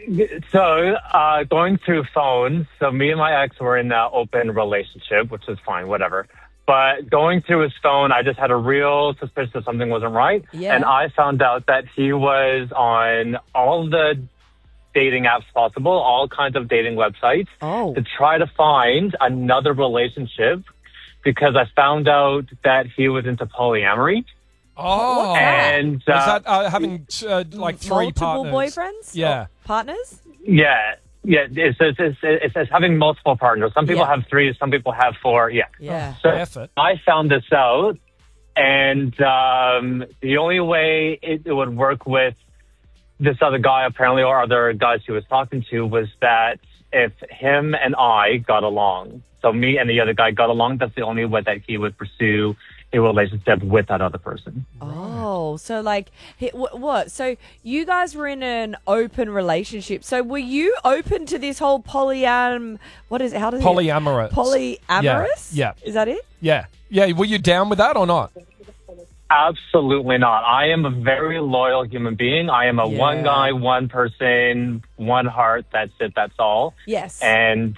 So, going through phones, so me and my ex were in an open relationship, which is fine, whatever. But going through his phone, I just had a real suspicion that something wasn't right. Yeah. And I found out that he was on all the dating apps possible, all kinds of dating websites, to try to find another relationship because I found out that he was into polyamory. Oh. And is that having like three multiple partners? boyfriends? Yeah. Or partners? Yeah. Yeah, it's having multiple partners. Some people have 3, some people have 4. Yeah. Yeah. So Effort. I found this out, and the only way it would work with this other guy, apparently, or other guys he was talking to, was that if him and I got along, so me and the other guy got along, that's the only way that he would pursue a relationship with that other person. Oh, so like, what? So you guys were in an open relationship. So were you open to this whole what is it? How does Polyamorous. Polyamorous? Yeah. Is that it? Yeah. Yeah. Were you down with that or not? Absolutely not. I am a very loyal human being. I am a one guy, one person, one heart. That's it. That's all. Yes. And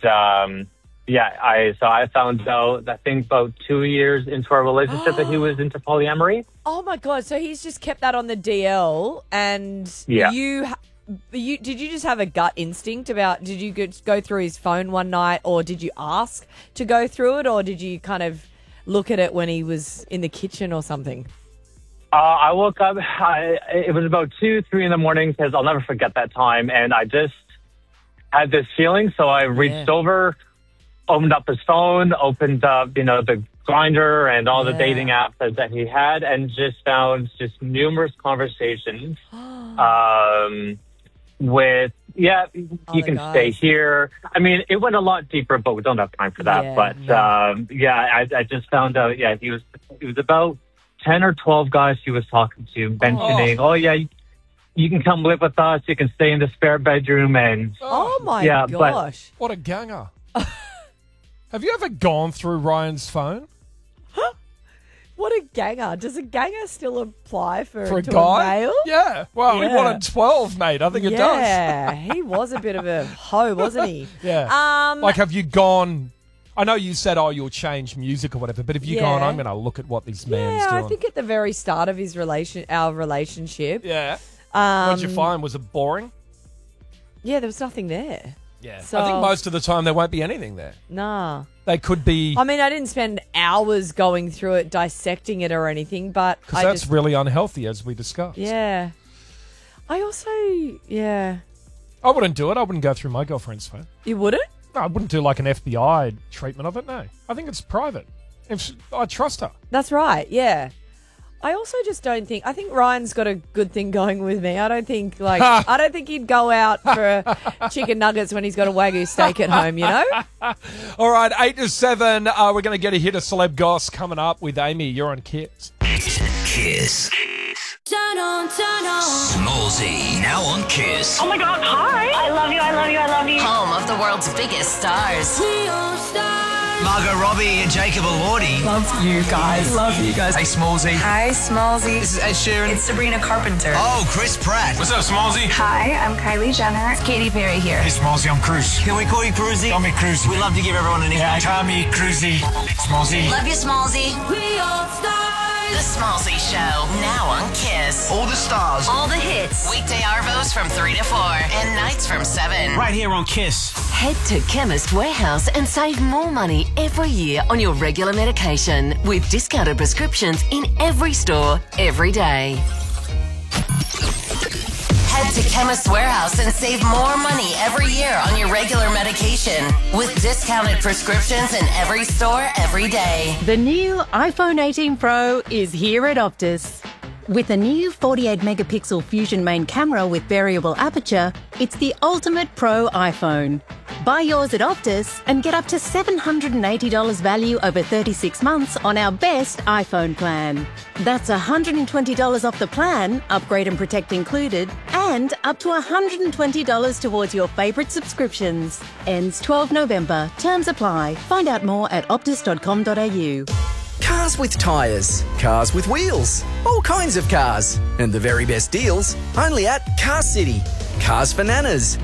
I found out, I think about 2 years into our relationship that he was into polyamory. Oh my God. So he's just kept that on the DL, and did you just have a gut instinct about, did you go through his phone one night, or did you ask to go through it, or did you kind of look at it when he was in the kitchen or something? I woke up, it was about 2, 3 in the morning, because I'll never forget that time. And I just had this feeling. So I reached over, opened up his phone, opened up, the Grindr and all the dating apps that he had, and just found just numerous conversations with, you can stay here. I mean, it went a lot deeper, but we don't have time for that. I just found out, he was about 10 or 12 guys he was talking to, mentioning, you can come live with us, you can stay in the spare bedroom, and gosh. What a ganger. Have you ever gone through Ryan's phone? What a ganger. Does a ganger still apply for a guy? Male? Yeah. Well, he wanted 12, mate. I think it does. Yeah, he was a bit of a hoe, wasn't he? Yeah. Have you gone... I know you said, you'll change music or whatever, but have you gone, I'm going to look at what this man's doing? I think at the very start of our relationship. Yeah. What did you find? Was it boring? Yeah, there was nothing there. Yeah. So, I think most of the time there won't be anything there. Nah. They could be... I mean, I didn't spend hours going through it, dissecting it or anything, but... Because that's really unhealthy, as we discussed. Yeah. I also, I wouldn't do it. I wouldn't go through my girlfriend's phone. You wouldn't? No, I wouldn't do like an FBI treatment of it, no. I think it's private. I trust her. That's right, yeah. I also just don't think... I think Ryan's got a good thing going with me. I don't think, I don't think he'd go out for chicken nuggets when he's got a Wagyu steak at home, All right, 8 to 7. We're going to get a hit of Celeb Goss coming up with Amy. You're on Kiss. Kiss. Turn on. Smallzy, now on Kiss. Oh my God, hi. I love you. Home of the world's biggest stars. We all stars. Margot Robbie and Jacob Elordi. Love you guys. Hey, Smallzy. Hi, Smallzy. This is Ed Sheeran. It's Sabrina Carpenter. Oh, Chris Pratt. What's up, Smallzy? Hi, I'm Kylie Jenner. It's Katy Perry here. Hey, Smallzy, I'm Cruz. Can we call you Cruzy? Call me Cruz. We love to give everyone a nickname. Tommy, Cruzy, Smallzy. Love you, Smallzy. We all stars. The Smallzy Show, now on Kiss. All the stars. All the hits. Weekday arvos from 3 to 4 and nights from 7. Right here on Kiss. Head to Chemist Warehouse and save more money every year on your regular medication with discounted prescriptions in every store, every day. Head to Chemist Warehouse and save more money every year on your regular medication with discounted prescriptions in every store, every day. The new iPhone 18 Pro is here at Optus. With a new 48-megapixel Fusion main camera with variable aperture, it's the ultimate pro iPhone. Buy yours at Optus and get up to $780 value over 36 months on our best iPhone plan. That's $120 off the plan, upgrade and protect included, and up to $120 towards your favourite subscriptions. Ends 12 November. Terms apply. Find out more at optus.com.au. Cars with tyres, cars with wheels, all kinds of cars. And the very best deals, only at Car City. Cars for Nanas.